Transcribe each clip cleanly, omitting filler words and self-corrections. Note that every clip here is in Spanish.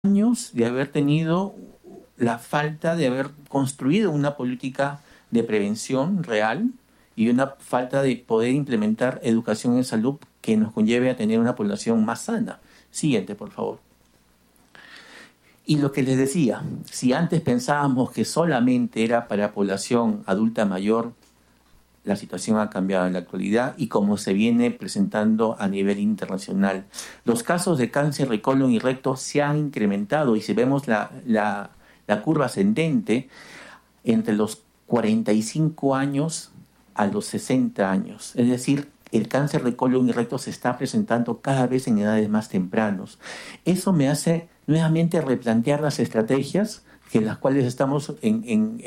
años de haber tenido la falta de haber construido una política de prevención real y una falta de poder implementar educación en salud que nos conlleve a tener una población más sana. Siguiente, por favor. Y lo que les decía, si antes pensábamos que solamente era para población adulta mayor, la situación ha cambiado en la actualidad y como se viene presentando a nivel internacional. Los casos de cáncer de colon y recto se han incrementado y si vemos la curva ascendente entre los 45 años a los 60 años. Es decir, el cáncer de colon y recto se está presentando cada vez en edades más tempranos. Eso me hace nuevamente replantear las estrategias en las cuales estamos en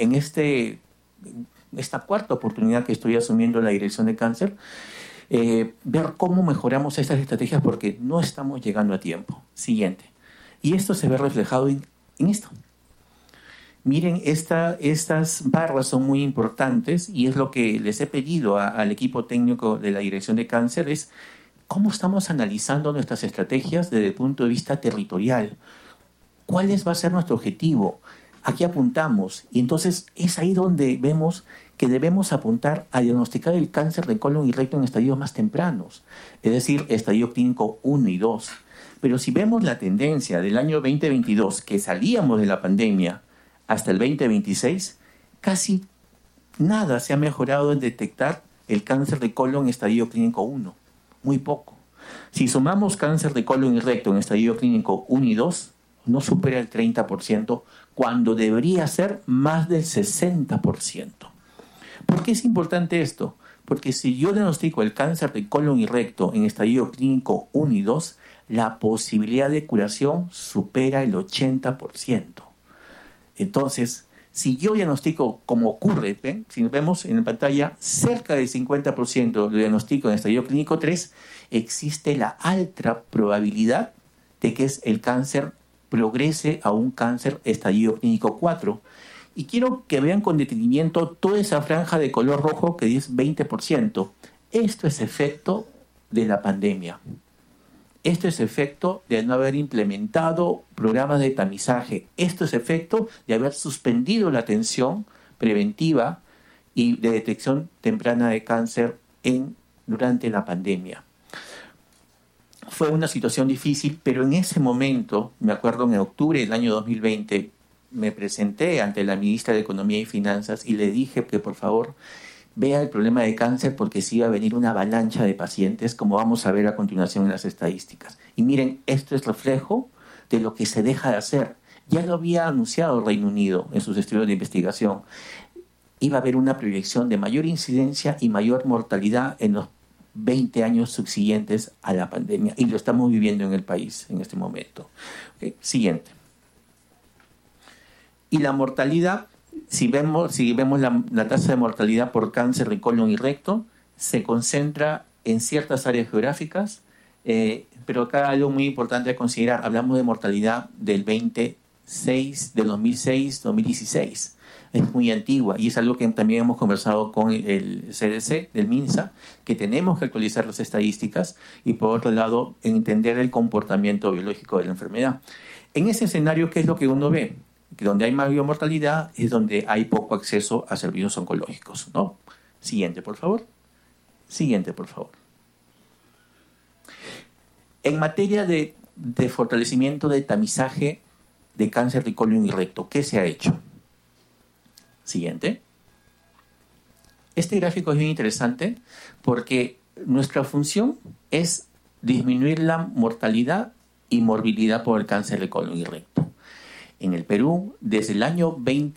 esta cuarta oportunidad que estoy asumiendo la dirección de cáncer, ver cómo mejoramos estas estrategias porque no estamos llegando a tiempo. Siguiente. Y esto se ve reflejado en esto. Miren, estas barras son muy importantes y es lo que les he pedido al equipo técnico de la dirección de cáncer, es cómo estamos analizando nuestras estrategias desde el punto de vista territorial. ¿Cuál va a ser nuestro objetivo? ¿A qué apuntamos? Y entonces es ahí donde vemos que debemos apuntar a diagnosticar el cáncer de colon y recto en estadios más tempranos, es decir, estadio clínico 1 y 2. Pero si vemos la tendencia del año 2022, que salíamos de la pandemia, hasta el 2026, casi nada se ha mejorado en detectar el cáncer de colon en estadio clínico 1, muy poco. Si sumamos cáncer de colon y recto en estadio clínico 1 y 2, no supera el 30%, cuando debería ser más del 60%. ¿Por qué es importante esto? Porque si yo diagnostico el cáncer de colon y recto en estadio clínico 1 y 2, la posibilidad de curación supera el 80%. Entonces, si yo diagnostico como ocurre, ¿ven? Si vemos en la pantalla, cerca del 50% de diagnóstico en estadio clínico 3, existe la alta probabilidad de que el cáncer progrese a un cáncer estadio clínico 4. Y quiero que vean con detenimiento toda esa franja de color rojo que es 20%. Esto es efecto de la pandemia. Esto es efecto de no haber implementado programas de tamizaje. Esto es efecto de haber suspendido la atención preventiva y de detección temprana de cáncer durante la pandemia. Fue una situación difícil, pero en ese momento, me acuerdo en octubre del año 2020, me presenté ante la ministra de Economía y Finanzas y le dije que por favor vea el problema de cáncer porque sí iba a venir una avalancha de pacientes, como vamos a ver a continuación en las estadísticas. Y miren, esto es reflejo de lo que se deja de hacer. Ya lo había anunciado el Reino Unido en sus estudios de investigación. Iba a haber una proyección de mayor incidencia y mayor mortalidad en los 20 años subsiguientes a la pandemia. Y lo estamos viviendo en el país en este momento. ¿Okay? Siguiente. Y la mortalidad, si vemos la tasa de mortalidad por cáncer de colon y recto, se concentra en ciertas áreas geográficas, pero acá hay algo muy importante a considerar. Hablamos de mortalidad del 2006, 2016. Es muy antigua y es algo que también hemos conversado con el CDC, del MINSA, que tenemos que actualizar las estadísticas y por otro lado entender el comportamiento biológico de la enfermedad. En ese escenario, ¿qué es lo que uno ve? Que donde hay mayor mortalidad es donde hay poco acceso a servicios oncológicos, ¿no? Siguiente, por favor. Siguiente, por favor. En materia de fortalecimiento de tamizaje de cáncer de colon y recto, ¿qué se ha hecho? Siguiente. Este gráfico es bien interesante porque nuestra función es disminuir la mortalidad y morbilidad por el cáncer de colon y recto. En el Perú, desde el año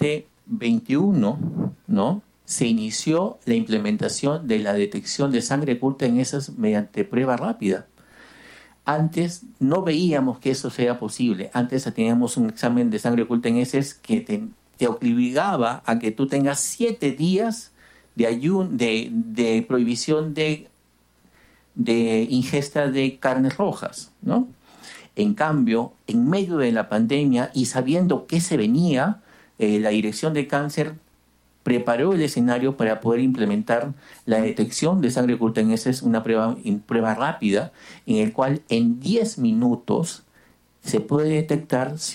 2021, ¿no?, se inició la implementación de la detección de sangre oculta en heces mediante prueba rápida. Antes no veíamos que eso sea posible. Antes teníamos un examen de sangre oculta en heces que te obligaba a que tú tengas 7 días de prohibición de ingesta de carnes rojas, ¿no? En cambio, en medio de la pandemia y sabiendo que se venía, la Dirección de Cáncer preparó el escenario para poder implementar la detección de sangre oculta en heces, una prueba rápida, en el cual en 10 minutos se puede detectar si